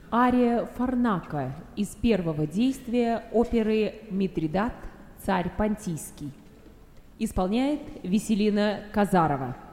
Ария Фарнака из первого действия оперы «Митридат, царь Понтийский». Исполняет Веселина Казарова.